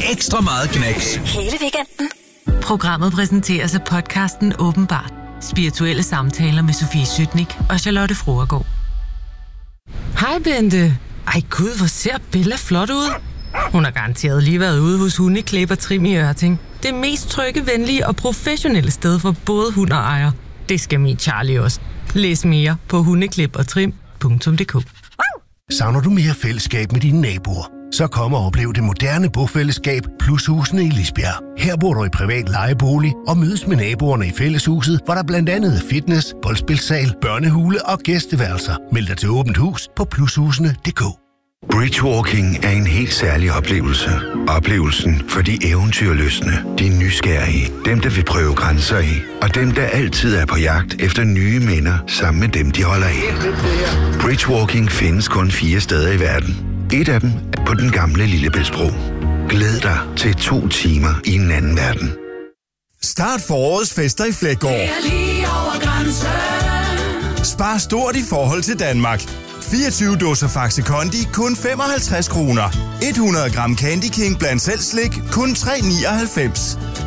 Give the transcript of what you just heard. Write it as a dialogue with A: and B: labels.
A: ekstra meget knas.
B: Hele weekenden.
C: Programmet præsenteres af podcasten Åbenbart. Spirituelle samtaler med Sofie Sytnik og Charlotte Froergaard. Hej Bente. Ej gud, hvor ser Bella flot ud. Hun har garanteret lige været ude hos Hundeklæb og Trim i Ørting. Det mest trygge, venlige og professionelle sted for både hund og ejer. Det skal min Charlie også. Læs mere på hundeklippertrim.dk.
D: Savner du mere fællesskab med dine naboer? Så kom og oplev det moderne bofællesskab plus husene i Lisbjerg. Her bor du i privat lejebolig og mødes med naboerne i fælleshuset, hvor der blandt andet er fitness, boldspilsal, børnehule og gæsteværelser. Meld dig til åbent hus på plushusene.dk.
E: Bridgewalking er en helt særlig oplevelse. Oplevelsen for de eventyrlystne, de nysgerrige, dem der vil prøve grænser i, og dem der altid er på jagt efter nye minder sammen med dem, de holder af. Bridgewalking findes kun 4 steder i verden. Et af dem er på den gamle Lillebæltsbro. Glæd dig til 2 timer i en anden verden.
F: Start forårets fester i Fleggaard. Spar stort i forhold til Danmark. 24 dåser Faxe Kondi kun 55 kroner. 100 gram Candy King blandt selv slik kun 3,99.